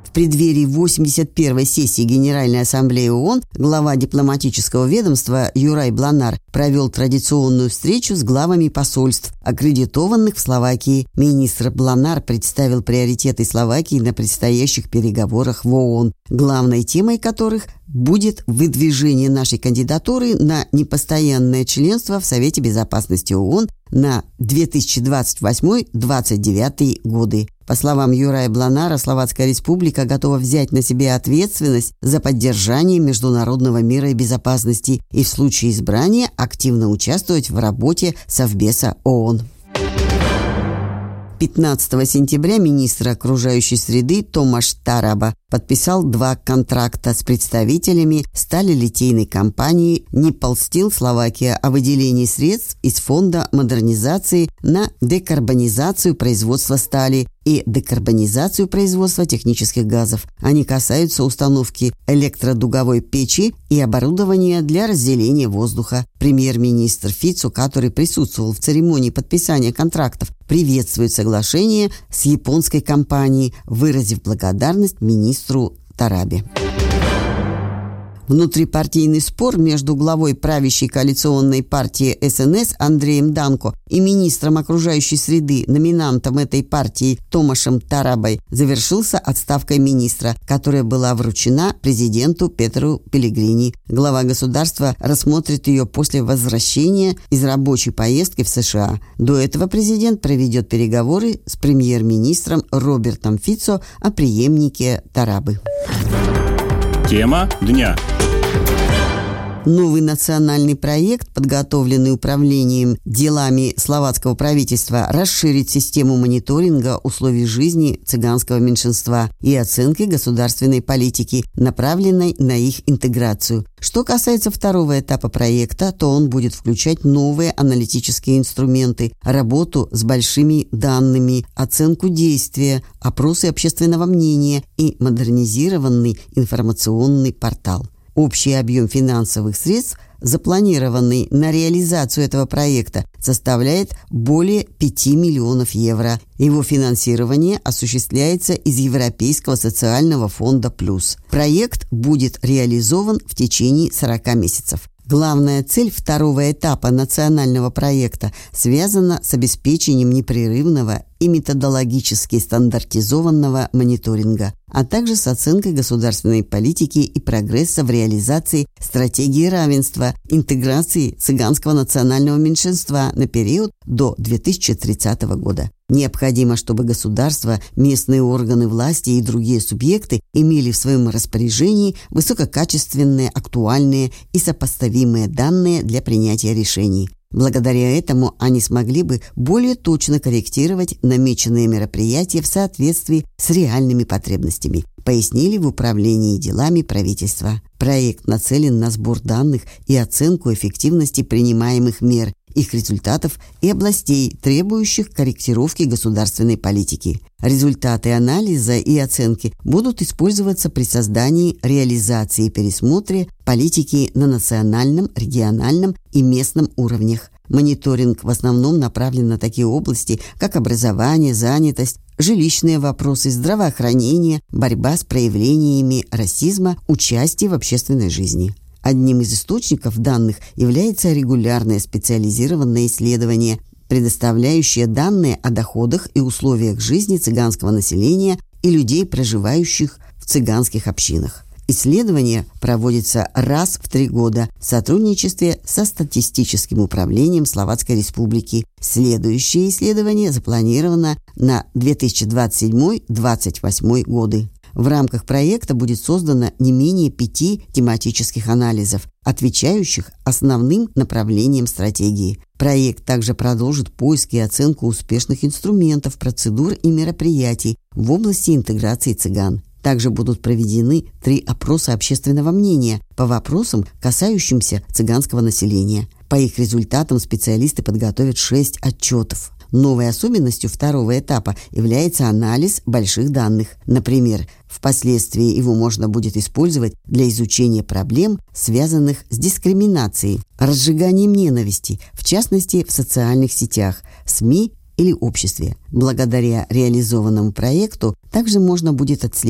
В преддверии 81-й сессии Генеральной Ассамблеи ООН глава дипломатического ведомства Юрай Бланар провел традиционную встречу с главами посольств, аккредитованных в Словакии. Министр Бланар представил приоритеты Словакии на предстоящих переговорах в ООН, главной темой которых будет выдвижение нашей кандидатуры на непостоянное членство в Совете Безопасности ООН на 2028-2029 годы. По словам Юрая Бланара, Словацкая Республика готова взять на себя ответственность за поддержание международного мира и безопасности и в случае избрания активно участвовать в работе Совбеза ООН. 15 сентября министр окружающей среды Томаш Тараба подписал 2 контракта с представителями сталелитейной компании Nipple Steel Словакия о выделении средств из фонда модернизации на декарбонизацию производства стали и декарбонизацию производства технических газов. Они касаются установки электродуговой печи и оборудования для разделения воздуха. Премьер-министр Фицо, который присутствовал в церемонии подписания контрактов, приветствует соглашение с японской компанией, выразив благодарность министру Тарабе. Внутрипартийный спор между главой правящей коалиционной партии СНС Андреем Данко и министром окружающей среды, номинантом этой партии Томашем Тарабой, завершился отставкой министра, которая была вручена президенту Петру Пелегрини. Глава государства рассмотрит ее после возвращения из рабочей поездки в США. До этого президент проведет переговоры с премьер-министром Робертом Фицо о преемнике Тарабы. Тема дня. Новый национальный проект, подготовленный управлением делами словацкого правительства, расширит систему мониторинга условий жизни цыганского меньшинства и оценки государственной политики, направленной на их интеграцию. Что касается второго этапа проекта, то он будет включать новые аналитические инструменты, работу с большими данными, оценку действия, опросы общественного мнения и модернизированный информационный портал. Общий объем финансовых средств, запланированный на реализацию этого проекта, составляет более 5 миллионов евро. Его финансирование осуществляется из Европейского социального фонда «Плюс». Проект будет реализован в течение 40 месяцев. Главная цель второго этапа национального проекта связана с обеспечением непрерывного и методологически стандартизованного мониторинга, а также с оценкой государственной политики и прогресса в реализации стратегии равенства, интеграции цыганского национального меньшинства на период до 2030 года. Необходимо, чтобы государство, местные органы власти и другие субъекты имели в своем распоряжении высококачественные, актуальные и сопоставимые данные для принятия решений. Благодаря этому они смогли бы более точно корректировать намеченные мероприятия в соответствии с реальными потребностями, пояснили в Управлении делами правительства. Проект нацелен на сбор данных и оценку эффективности принимаемых мер, их результатов и областей, требующих корректировки государственной политики. Результаты анализа и оценки будут использоваться при создании, реализации и пересмотре политики на национальном, региональном и местном уровнях. Мониторинг в основном направлен на такие области, как образование, занятость, жилищные вопросы, здравоохранение, борьба с проявлениями расизма, участие в общественной жизни. Одним из источников данных является регулярное специализированное исследование, предоставляющее данные о доходах и условиях жизни цыганского населения и людей, проживающих в цыганских общинах. Исследование проводится раз в 3 года в сотрудничестве со Статистическим управлением Словацкой Республики. Следующее исследование запланировано на 2027-2028 годы. В рамках проекта будет создано не менее 5 тематических анализов, отвечающих основным направлениям стратегии. Проект также продолжит поиск и оценку успешных инструментов, процедур и мероприятий в области интеграции цыган. Также будут проведены 3 опроса общественного мнения по вопросам, касающимся цыганского населения. По их результатам специалисты подготовят 6 отчетов. Новой особенностью второго этапа является анализ больших данных. Например, впоследствии его можно будет использовать для изучения проблем, связанных с дискриминацией, разжиганием ненависти, в частности в социальных сетях, СМИ или обществе. Благодаря реализованному проекту также можно будет отследить